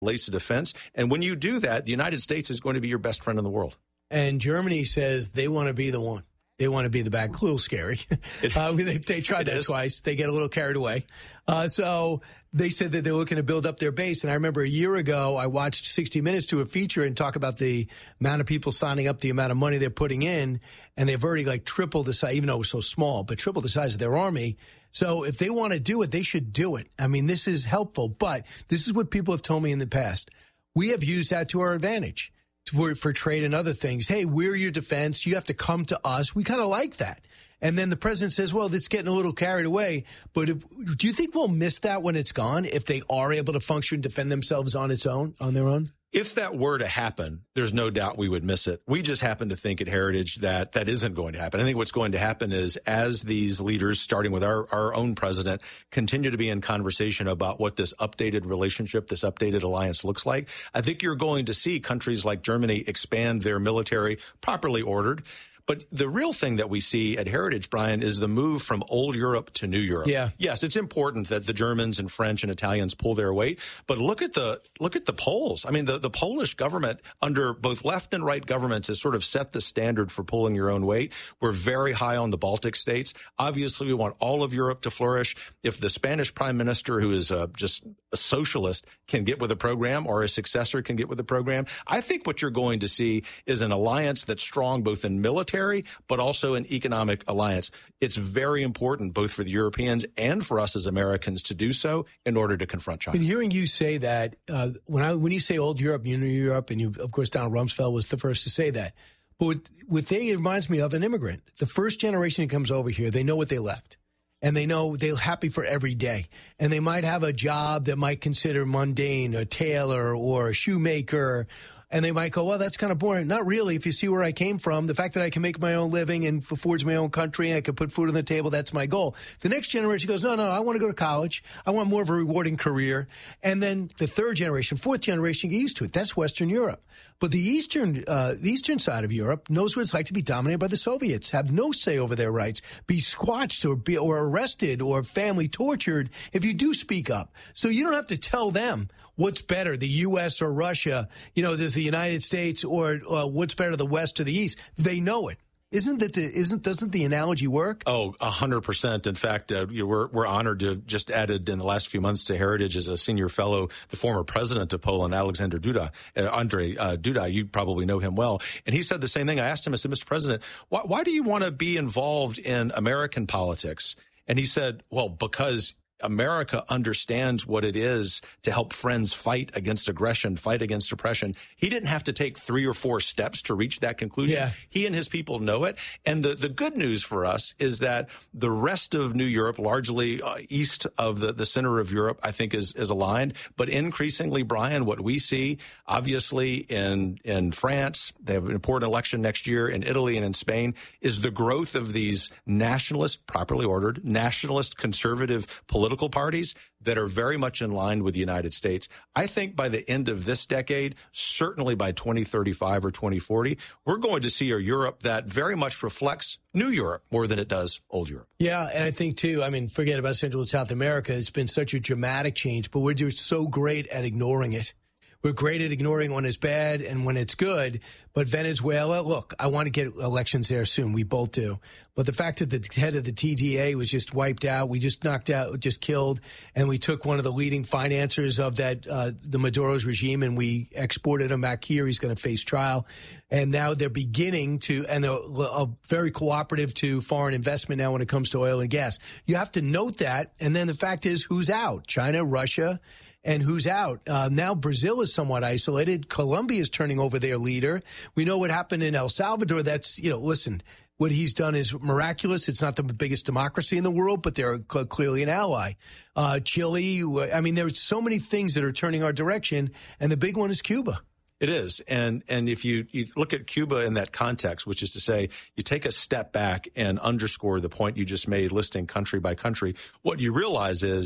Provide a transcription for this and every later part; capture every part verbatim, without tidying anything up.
lace of defense. And when you do that, the United States is going to be your best friend in the world. And Germany says they want to be the one. They want to be the bad. A little scary. uh, they, they tried that is. twice. They get a little carried away. Uh, so they said that they're looking to build up their base. And I remember a year ago, I watched sixty minutes to a feature and talk about the amount of people signing up, the amount of money they're putting in. And they've already like tripled the size, even though it was so small, but tripled the size of their army. So if they want to do it, they should do it. I mean, this is helpful. But this is what people have told me in the past. We have used that to our advantage. For, for trade and other things. Hey, we're your defense. You have to come to us. We kind of like that. And then the president says, well, it's getting a little carried away. But if, do you think we'll miss that when it's gone, if they are able to function, defend themselves on its own, on their own? If that were to happen, there's no doubt we would miss it. We just happen to think at Heritage that that isn't going to happen. I think what's going to happen is as these leaders, starting with our, our own president, continue to be in conversation about what this updated relationship, this updated alliance looks like, I think you're going to see countries like Germany expand their military, properly ordered. But the real thing that we see at Heritage, Brian, is the move from old Europe to new Europe. Yeah. Yes, it's important that the Germans and French and Italians pull their weight, but look at the look at the Poles. I mean, the, the Polish government, under both left and right governments, has sort of set the standard for pulling your own weight. We're very high on the Baltic states. Obviously, we want all of Europe to flourish. If the Spanish prime minister, who is uh, just a socialist, can get with a program, or a successor can get with a program, I think what you're going to see is an alliance that's strong both in military, but also an economic alliance. It's very important both for the Europeans and for us as Americans to do so in order to confront China. Been hearing you say that uh, when I when you say old Europe, you know Europe, and you, of course, Donald Rumsfeld was the first to say that. But what, what they it reminds me of an immigrant. The first generation that comes over here, they know what they left. And they know they're happy for every day. And they might have a job that might consider mundane, a tailor or a shoemaker. And they might go, well, that's kind of boring. Not really. If you see where I came from, the fact that I can make my own living and affords my own country, I can put food on the table, that's my goal. The next generation goes, no, no, I want to go to college. I want more of a rewarding career. And then the third generation, fourth generation get used to it. That's Western Europe. But the eastern, uh, the eastern side of Europe knows what it's like to be dominated by the Soviets, have no say over their rights, be squashed or be or arrested or family tortured if you do speak up. So you don't have to tell them what's better, the U S or Russia, you know, does the United States, or uh, what's better, the West or the East. They know it. Isn't that the, isn't doesn't the analogy work? Oh, a hundred percent. In fact, uh, you know, we're we're honored to have just added in the last few months to Heritage as a senior fellow the former president of Poland, Alexander Duda, uh, Andrzej uh, Duda. You probably know him well, and he said the same thing. I asked him, I said, Mister President, why, why do you want to be involved in American politics? And he said, well, because America understands what it is to help friends fight against aggression, fight against oppression. He didn't have to take three or four steps to reach that conclusion. Yeah. He and his people know it. And the, the good news for us is that the rest of New Europe, largely uh, east of the, the center of Europe, I think is, is aligned. But increasingly, Brian, what we see, obviously in, in France, they have an important election next year, in Italy and in Spain, is the growth of these nationalist, properly ordered, nationalist, conservative political political parties that are very much in line with the United States. I think by the end of this decade, certainly by twenty thirty-five or twenty forty, we're going to see a Europe that very much reflects New Europe more than it does old Europe. Yeah, and I think, too, I mean, forget about Central and South America. It's been such a dramatic change, but we're just so great at ignoring it. We're great at ignoring when it's bad and when it's good. But Venezuela, look, I want to get elections there soon. We both do. But the fact that the head of the T D A was just wiped out, we just knocked out, just killed, and we took one of the leading financiers of that, uh, the Maduro's regime, and we exported him back here. He's going to face trial. And now they're beginning to, and they're uh, very cooperative to foreign investment now when it comes to oil and gas. You have to note that. And then the fact is, who's out? China, Russia. And who's out? Uh, now Brazil is somewhat isolated. Colombia is turning over their leader. We know what happened in El Salvador. That's, you know, listen, what he's done is miraculous. It's not the biggest democracy in the world, but they're cl- clearly an ally. Uh, Chile, I mean, there's so many things that are turning our direction, and the big one is Cuba. It is. And and if you, you look at Cuba in that context, which is to say you take a step back and underscore the point you just made, listing country by country, what you realize is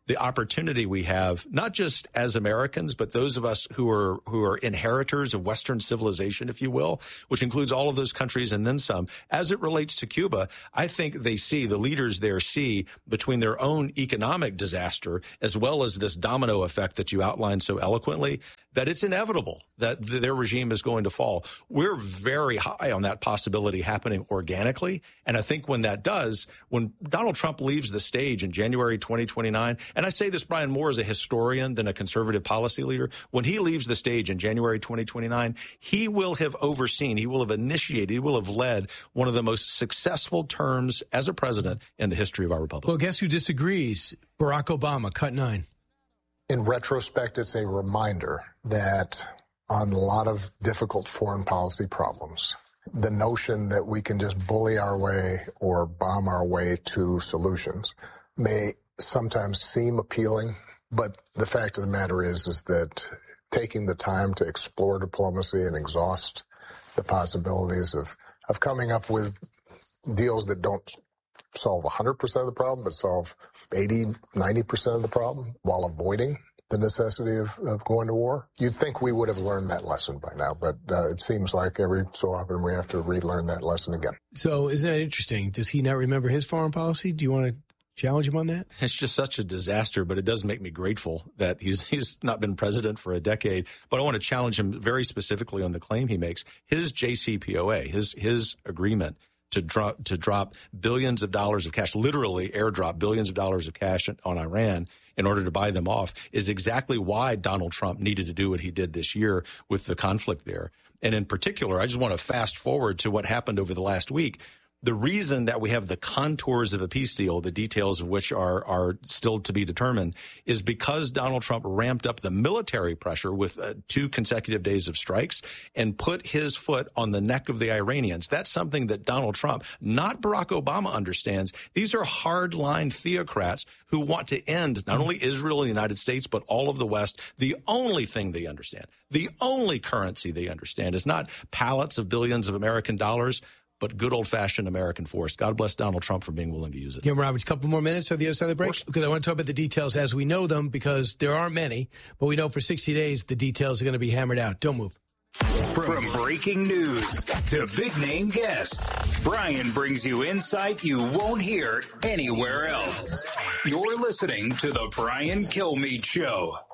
the opportunity we have, not just as Americans, but those of us who are who are inheritors of Western civilization, if you will, which includes all of those countries and then some. As it relates to Cuba, I think they see, the leaders there see, between their own economic disaster as well as this domino effect that you outlined so eloquently, that it's inevitable that th- their regime is going to fall. We're very high on that possibility happening organically. And I think when that does, when Donald Trump leaves the stage in January twenty twenty-nine, and I say this, Brian, more as a historian than a conservative policy leader, when he leaves the stage in January twenty twenty-nine, he will have overseen, he will have initiated, he will have led one of the most successful terms as a president in the history of our republic. Well, guess who disagrees? Barack Obama, cut nine. In retrospect, it's a reminder that on a lot of difficult foreign policy problems, the notion that we can just bully our way or bomb our way to solutions may sometimes seem appealing, but the fact of the matter is, is that taking the time to explore diplomacy and exhaust the possibilities of, of coming up with deals that don't solve one hundred percent of the problem, but solve eighty, ninety percent of the problem while avoiding the necessity of, of going to war. You'd think we would have learned that lesson by now, but uh, it seems like every so often we have to relearn that lesson again. So isn't that interesting? Does he not remember his foreign policy? Do you want to challenge him on that? It's just such a disaster, but it does make me grateful that he's he's not been president for a decade. But I want to challenge him very specifically on the claim he makes. His J C P O A, his his agreement to drop to drop billions of dollars of cash, literally airdrop billions of dollars of cash on Iran in order to buy them off, is exactly why Donald Trump needed to do what he did this year with the conflict there. And in particular, I just want to fast forward to what happened over the last week. The reason that we have the contours of a peace deal, the details of which are are still to be determined, is because Donald Trump ramped up the military pressure with uh, two consecutive days of strikes and put his foot on the neck of the Iranians. That's something that Donald Trump, not Barack Obama, understands. These are hardline theocrats who want to end not only Israel and the United States, but all of the West. The only thing they understand, the only currency they understand is not pallets of billions of American dollars, but good old-fashioned American force. God bless Donald Trump for being willing to use it. Kim Roberts, a couple more minutes on the other side of the break, because I want to talk about the details as we know them, because there aren't many, but we know for sixty days the details are going to be hammered out. Don't move. From breaking news to big-name guests, Brian brings you insight you won't hear anywhere else. You're listening to The Brian Kilmeade Show.